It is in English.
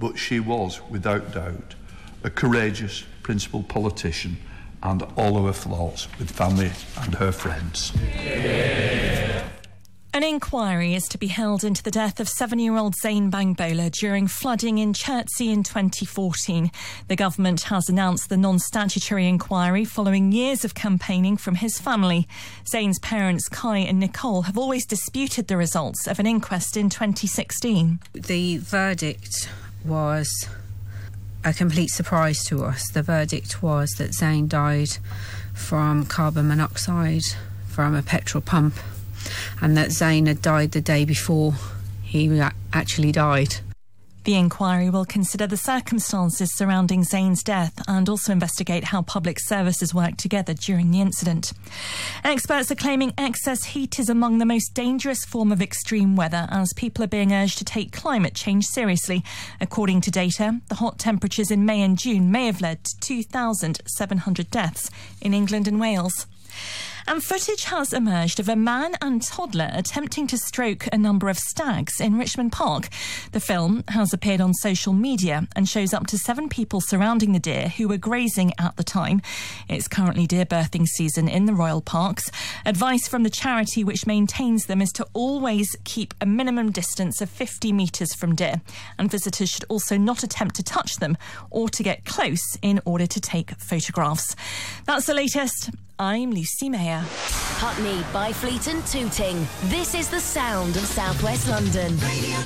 but she was, without doubt, a courageous, principled politician, and all of her flaws with family and her friends. An inquiry is to be held into the death of 7-year-old Zain Bangbola during flooding in Chertsey in 2014. The government has announced the non-statutory inquiry following years of campaigning from his family. Zain's parents, Kai and Nicole, have always disputed the results of an inquest in 2016. The verdict was a complete surprise to us. The verdict was that Zain died from carbon monoxide from a petrol pump, and that Zain had died the day before he actually died. The inquiry will consider the circumstances surrounding Zain's death and also investigate how public services worked together during the incident. Experts are claiming excess heat is among the most dangerous form of extreme weather, as people are being urged to take climate change seriously. According to data, the hot temperatures in May and June may have led to 2,700 deaths in England and Wales. And footage has emerged of a man and toddler attempting to stroke a number of stags in Richmond Park. The film has appeared on social media and shows up to 7 people surrounding the deer who were grazing at the time. It's currently deer birthing season in the royal parks. Advice from the charity which maintains them is to always keep a minimum distance of 50 metres from deer, and visitors should also not attempt to touch them or to get close in order to take photographs. That's the latest. I'm Lucy Mayer. Putney, Byfleet and Tooting. This is the sound of South West London.